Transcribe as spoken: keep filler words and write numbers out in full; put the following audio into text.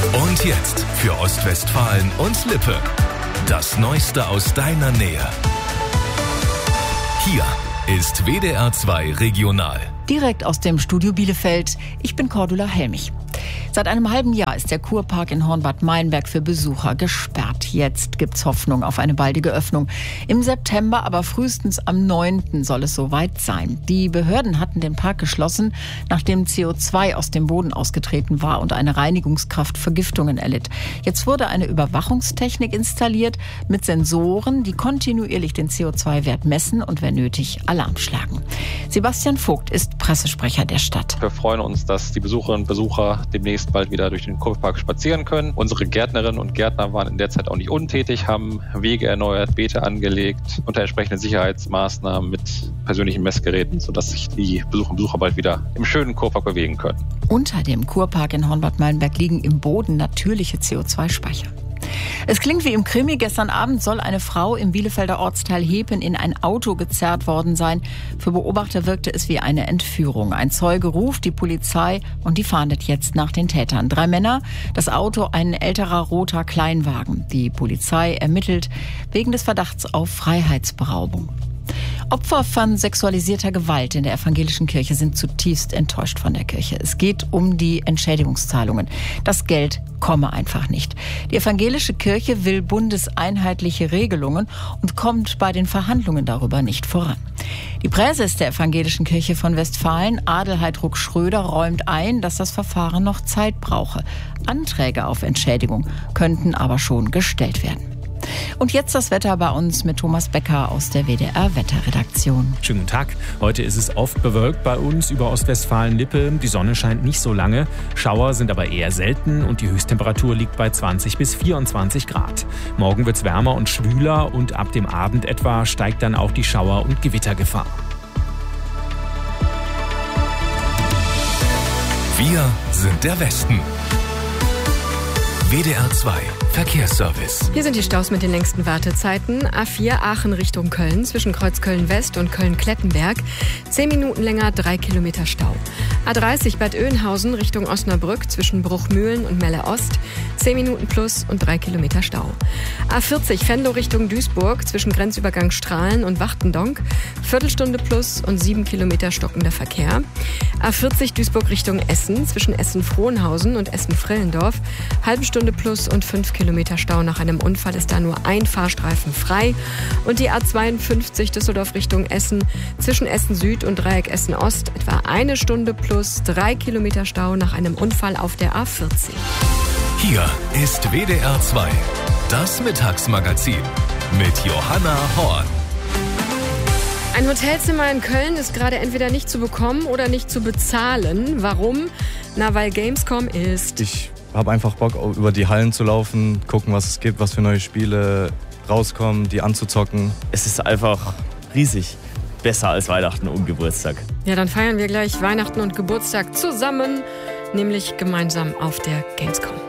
Und jetzt für Ostwestfalen und Lippe. Das Neueste aus deiner Nähe. Hier ist W D R zwei Regional. Direkt aus dem Studio Bielefeld. Ich bin Cordula Helmich. Seit einem halben Jahr ist der Kurpark in Hornbad Meinberg für Besucher gesperrt. Jetzt gibt's Hoffnung auf eine baldige Öffnung. Im September, aber frühestens am neunten soll es soweit sein. Die Behörden hatten den Park geschlossen, nachdem C O zwei aus dem Boden ausgetreten war und eine Reinigungskraft Vergiftungen erlitt. Jetzt wurde eine Überwachungstechnik installiert mit Sensoren, die kontinuierlich den C O zwei Wert messen und, wenn nötig, Alarm schlagen. Sebastian Vogt ist Pressesprecher der Stadt. Wir freuen uns, dass die Besucherinnen und Besucher demnächst bald wieder durch den Kurpark spazieren können. Unsere Gärtnerinnen und Gärtner waren in der Zeit auch nicht untätig, haben Wege erneuert, Beete angelegt, unter entsprechenden Sicherheitsmaßnahmen mit persönlichen Messgeräten, sodass sich die Besucher und Besucher bald wieder im schönen Kurpark bewegen können. Unter dem Kurpark in Hornbad Meinberg liegen im Boden natürliche C O zwei Speicher. Es klingt wie im Krimi. Gestern Abend soll eine Frau im Bielefelder Ortsteil Hepen in ein Auto gezerrt worden sein. Für Beobachter wirkte es wie eine Entführung. Ein Zeuge ruft die Polizei und die fahndet jetzt nach den Tätern. Drei Männer, das Auto ein älterer roter Kleinwagen. Die Polizei ermittelt wegen des Verdachts auf Freiheitsberaubung. Opfer von sexualisierter Gewalt in der evangelischen Kirche sind zutiefst enttäuscht von der Kirche. Es geht um die Entschädigungszahlungen. Das Geld komme einfach nicht. Die evangelische Kirche will bundeseinheitliche Regelungen und kommt bei den Verhandlungen darüber nicht voran. Die Präses der evangelischen Kirche von Westfalen, Adelheid Ruck-Schröder, räumt ein, dass das Verfahren noch Zeit brauche. Anträge auf Entschädigung könnten aber schon gestellt werden. Und jetzt das Wetter bei uns mit Thomas Becker aus der W D R-Wetterredaktion. Schönen guten Tag. Heute ist es oft bewölkt bei uns über Ostwestfalen-Lippe. Die Sonne scheint nicht so lange. Schauer sind aber eher selten und die Höchsttemperatur liegt bei zwanzig bis vierundzwanzig Grad. Morgen wird es wärmer und schwüler und ab dem Abend etwa steigt dann auch die Schauer- und Gewittergefahr. Wir sind der Westen. W D R zwei Verkehrsservice. Hier sind die Staus mit den längsten Wartezeiten. A vier Aachen Richtung Köln zwischen Kreuzköln West und Köln-Klettenberg. Zehn Minuten länger, drei Kilometer Stau. A dreißig Bad Oeynhausen Richtung Osnabrück zwischen Bruchmühlen und Melle Ost. Zehn Minuten plus und drei Kilometer Stau. A vierzig Venlo Richtung Duisburg zwischen Grenzübergang Strahlen und Wachtendonk. Viertelstunde plus und sieben Kilometer stockender Verkehr. A vierzig Duisburg Richtung Essen zwischen Essen-Frohnhausen und Essen-Frillendorf. Halbe Stunde plus und fünf Kilometer Stau. Nach einem Unfall ist da nur ein Fahrstreifen frei. Und die A zweiundfünfzig Düsseldorf Richtung Essen zwischen Essen Süd und Dreieck Essen Ost etwa eine Stunde plus drei Kilometer Stau nach einem Unfall auf der A vierzig. Hier ist W D R zwei, das Mittagsmagazin mit Johanna Horn. Ein Hotelzimmer in Köln ist gerade entweder nicht zu bekommen oder nicht zu bezahlen. Warum? Na, weil Gamescom ist. Ich habe einfach Bock, über die Hallen zu laufen, gucken, was es gibt, was für neue Spiele rauskommen, die anzuzocken. Es ist einfach riesig. Besser als Weihnachten und Geburtstag. Ja, dann feiern wir gleich Weihnachten und Geburtstag zusammen, nämlich gemeinsam auf der Gamescom.